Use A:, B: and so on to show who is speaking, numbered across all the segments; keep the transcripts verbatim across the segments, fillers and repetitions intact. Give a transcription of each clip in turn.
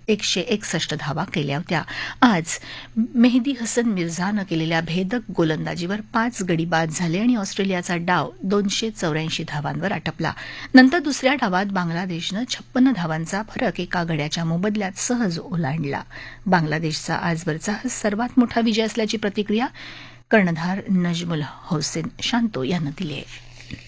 A: एकशे एकसष्ट धावा केल्या होत्या. आज मेहदी हसन मिर्झानं केलेल्या भेदक गोलंदाजीवर पाच गडी बाद झाले आणि ऑस्ट्रेलियाचा डाव दोनशे चौऱ्याऐंशी धावांवर आटपला. नंतर दुसऱ्या डावात बांगलादेशनं छप्पन्न धावांचा फरक एका गड्याच्या मोबदल्यात सहज ओलांडला. बांगलादेशचा आजवरचा सर्वात मोठा विजय असल्याची प्रतिक्रिया कर्णधार नजमुल हौसेन शांतो यानं दिली आहे.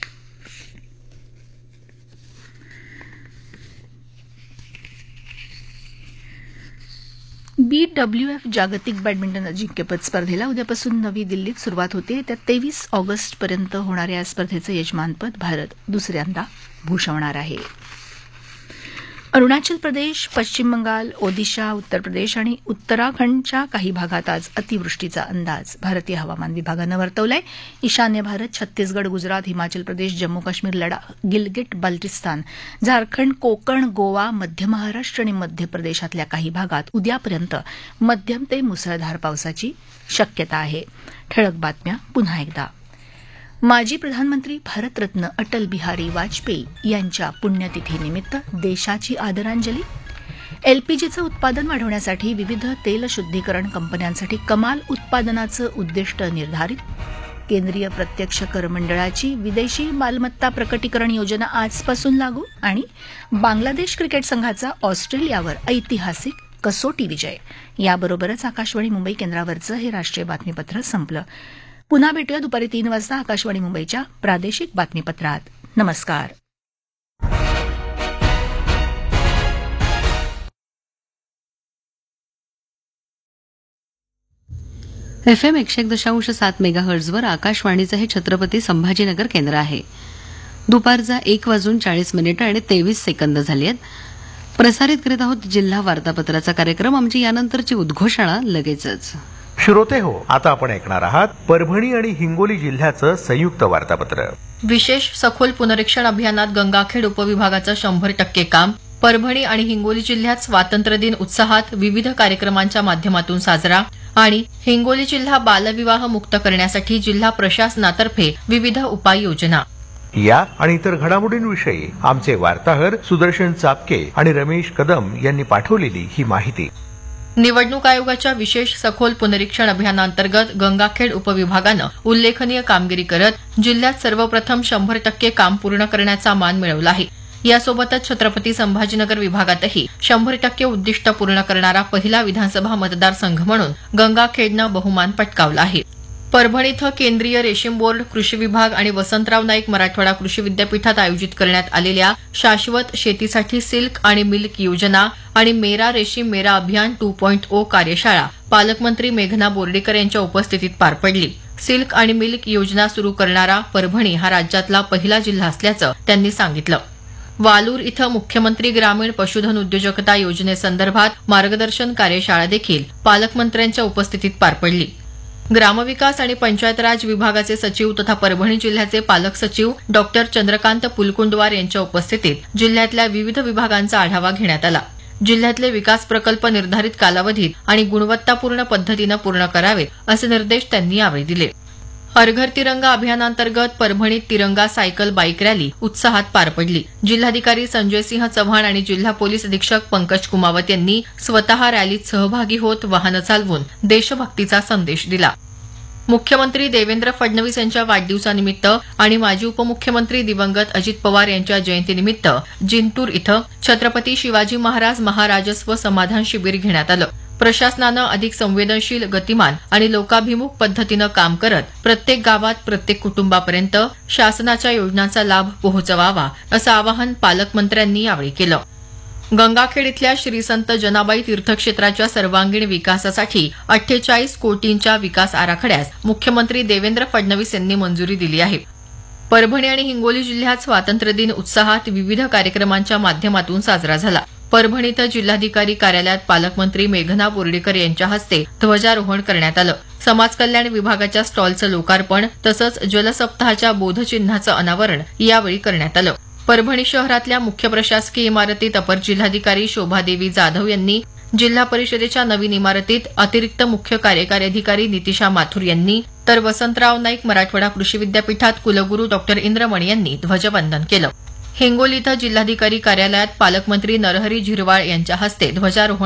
A: बी डब्ल्यू एफ जागतिक बॅडमिंटन अजिंक्यपद स्पर्धेला उद्यापासून नवी दिल्लीत सुरुवात होते. त्या तेवीस ऑगस्टपर्यंत होणाऱ्या या स्पर्धेचं यजमानपद भारत दुसऱ्यांदा भूषवणार आहे. अरुणाचल प्रदेश, पश्चिम बंगाल, ओदिशा, उत्तर प्रदेश आणि उत्तराखंडच्या काही भागात आज अतिवृष्टीचा अंदाज भारतीय हवामान विभागानं वर्तवलाय. ईशान्य भारत, छत्तीसगड, गुजरात, हिमाचल प्रदेश, जम्मू काश्मीर, लडाख, गिलगिट बाल्टिस्तान, झारखंड, कोकण, गोवा, मध्य महाराष्ट्र आणि मध्य प्रदेशातल्या काही भागात उद्यापर्यंत मध्यम ते मुसळधार पावसाची शक्यता आहे. ठळक बातम्या पुन्हा एकदा. माजी प्रधानमंत्री भारतरत्न अटल बिहारी वाजपेयी यांच्या पुण्यतिथीनिमित्त देशाची आदरांजली. एलपीजीचं उत्पादन वाढवण्यासाठी विविध तेल शुद्धीकरण कंपन्यांसाठी कमाल उत्पादनाचं उद्दिष्ट निर्धारित. केंद्रीय प्रत्यक्ष कर मंडळाची विदेशी मालमत्ता प्रकटीकरण योजना आजपासून लागू. आणि बांगलादेश क्रिकेट संघाचा ऑस्ट्रेलियावर ऐतिहासिक कसोटी विजय. याबरोबरच आकाशवाणी मुंबई केंद्रावरचं हे राष्ट्रीय बातमीपत्र संपलं. पुन्हा भेटूया दुपारी तीन वाजता आकाशवाणी मुंबईच्या प्रादेशिक बातमीपत्रात. नमस्कार.
B: एफ एम एकशे एक दशांश सात मेगाहर्ट्झवर आकाशवाणीचं हे छत्रपती संभाजीनगर केंद्र आहे. दुपारचा एक वाजून चाळीस मिनिटं आणि तेवीस सेकंद झाली आहेत. प्रसारित करीत आहोत जिल्हा वार्तापत्राचा कार्यक्रम. आमची यानंतरची उद्घोषणा लगेचच.
C: श्रोते हो, आता आपण ऐकणार आहात परभणी आणि हिंगोली जिल्ह्याचं संयुक्त वार्तापत्र.
D: विशेष सखोल पुनरीक्षण अभियानात गंगाखेड उपविभागाचं शंभर टक्के काम. परभणी आणि हिंगोली जिल्ह्यात स्वातंत्र्यदिन उत्साहात विविध कार्यक्रमांच्या माध्यमातून साजरा. आणि हिंगोली जिल्हा बालविवाह मुक्त करण्यासाठी जिल्हा प्रशासनातर्फे विविध उपाययोजना.
C: या आणि इतर घडामोडींविषयी आमचे वार्ताहर सुदर्शन चापके आणि रमेश कदम यांनी पाठवलेली ही माहिती.
D: निवडणूक आयोगाच्या विशेष सखोल पुनरीक्षण अभियानांतर्गत गंगाखेड उपविभागानं उल्लेखनीय कामगिरी करत जिल्ह्यात सर्वप्रथम शंभर टक्के काम पूर्ण करण्याचा मान मिळवला आहे. यासोबतच छत्रपती संभाजीनगर विभागातही शंभर टक्के उद्दिष्ट पूर्ण करणारा पहिला विधानसभा मतदारसंघ म्हणून गंगाखेडनं बहुमान पटकावला आहे. परभणी इथं केंद्रीय रेशीम बोर्ड, कृषी विभाग आणि वसंतराव नाईक मराठवाडा कृषी विद्यापीठात आयोजित करण्यात आलेल्या शाश्वत शेतीसाठी सिल्क आणि मिल्क योजना आणि मेरा रेशीम मेरा अभियान टू पॉइंट ओ कार्यशाळा पालकमंत्री मेघना बोर्डीकर यांच्या उपस्थितीत पार पडली. सिल्क आणि मिल्क योजना सुरू करणारा परभणी हा राज्यातला पहिला जिल्हा असल्याचं त्यांनी सांगितलं. वालूर इथं मुख्यमंत्री ग्रामीण पशुधन उद्योजकता योजनेसंदर्भात मार्गदर्शन कार्यशाळा देखील पालकमंत्र्यांच्या उपस्थितीत पार पडली. ग्रामविकास आणि पंचायत राज विभागाचे सचिव तथा परभणी जिल्ह्याचे पालक सचिव डॉक्टर चंद्रकांत पुलकुंडवार यांच्या उपस्थितीत जिल्ह्यातल्या विविध विभागांचा आढावा घेण्यात आला. जिल्ह्यातले विकास प्रकल्प निर्धारित कालावधीत आणि गुणवत्तापूर्ण पद्धतीनं पूर्ण करावेत असे निर्देश त्यांनी यावेळी दिले. हर घर तिरंगा अभियानांतर्गत परभणीत तिरंगा सायकल बाईक रॅली उत्साहात पार पडली. जिल्हाधिकारी संजयसिंह चव्हाण आणि जिल्हा पोलीस अधीक्षक पंकज कुमावत यांनी स्वतः रॅलीत सहभागी होत वाहनं चालवून देशभक्तीचा संदेश दिला. मुख्यमंत्री देवेंद्र फडणवीस यांच्या वाढदिवसानिमित्त आणि माजी उपमुख्यमंत्री दिवंगत अजित पवार यांच्या जयंतीनिमित्त जिंतूर इथं छत्रपती शिवाजी महाराज महाराजस्व समाधान शिबिर घेण्यात आलं. प्रशासनानं अधिक संवेदनशील, गतिमान आणि लोकाभिमुख पद्धतीनं काम करत प्रत्येक गावात, प्रत्येक कुटुंबापर्यंत शासनाच्या योजनांचा लाभ पोहोचवावा असं आवाहन पालकमंत्र्यांनी यावेळी केलं. गंगाखेड इथल्या श्री संत जनाबाई तीर्थक्षेत्राच्या सर्वांगीण विकासासाठी अठ्ठेचाळीस कोटींच्या विकास आराखड्यास मुख्यमंत्री देवेंद्र फडणवीस यांनी मंजुरी दिली आहे. परभणी आणि हिंगोली जिल्ह्यात स्वातंत्र्यदिन उत्साहात विविध कार्यक्रमांच्या माध्यमातून साजरा झाला. परभणी इथं जिल्हाधिकारी कार्यालयात पालकमंत्री मेघना बोर्डीकर यांच्या हस्ते ध्वजारोहण करण्यात आलं. समाज कल्याण विभागाच्या स्टॉलचं लोकार्पण तसंच जलसप्ताहाच्या बोधचिन्हाचं अनावरण यावेळी करण्यात आलं. परभणी शहरातल्या मुख्य प्रशासकीय इमारतीत अपर जिल्हाधिकारी शोभादेवी जाधव यांनी, जिल्हा परिषदेच्या नवीन इमारतीत अतिरिक्त मुख्य कार्यकारी अधिकारी नितिशा माथुर यांनी, तर वसंतराव नाईक मराठवाडा कृषी विद्यापीठात कुलगुरू डॉक्टर इंद्रमणी यांनी ध्वजवंदन केलं. हिंगोली इथं जिल्हाधिकारी कार्यालयात पालकमंत्री नरहरी झिरवाळ यांच्या हस्ते ध्वजारोहण